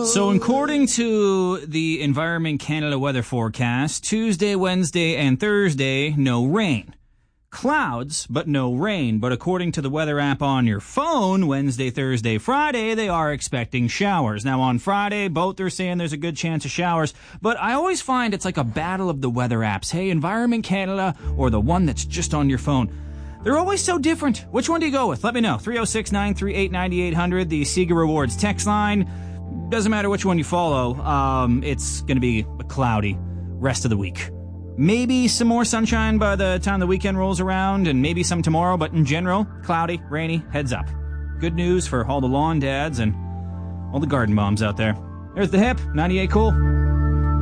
So according to the Environment Canada weather forecast, Tuesday, Wednesday, and Thursday, no rain. Clouds, but no rain. But according to the weather app on your phone, Wednesday, Thursday, Friday, they are expecting showers. Now on Friday, both are saying there's a good chance of showers. But I always find it's like a battle of the weather apps. Hey, Environment Canada or the one that's just on your phone. They're always so different. Which one do you go with? Let me know. 306-938-9800, the Sega Rewards text line. Doesn't matter which one you follow. It's going to be a cloudy rest of the week. Maybe some more sunshine by the time the weekend rolls around, and maybe some tomorrow, but in general, cloudy, rainy, heads up. Good news for all the lawn dads and all the garden moms out there. There's the Hip, 98 Cool.